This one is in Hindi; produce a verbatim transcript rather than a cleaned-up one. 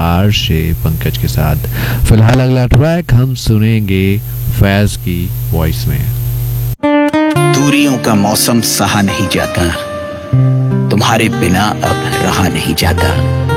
आरजे पंकज के साथ। फिलहाल अगला ट्रैक हम सुनेंगे फैज की वॉइस में। दूरियों का मौसम सहा नहीं जाता, तुम्हारे बिना अब रहा नहीं जाता।